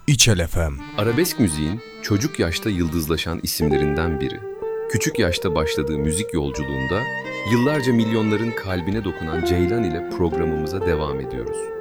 İçel FM. Arabesk müziğin çocuk yaşta yıldızlaşan isimlerinden biri. Küçük yaşta başladığı müzik yolculuğunda yıllarca milyonların kalbine dokunan Ceylan ile programımıza devam ediyoruz.